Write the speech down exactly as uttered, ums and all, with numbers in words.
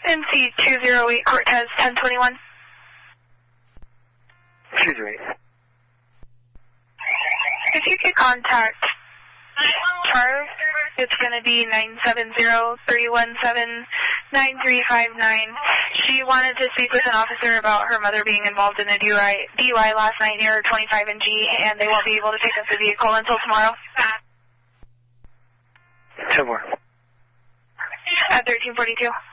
N C two zero eight Cortez ten twenty-one. two zero eight. If you could contact Charles, it's going to be nine seven zero, three one seven, nine three five nine. She wanted to speak with an officer about her mother being involved in a D U I, D U I last night near twenty-five and G, and they won't be able to pick up the vehicle until tomorrow. ten more. At thirteen forty-two.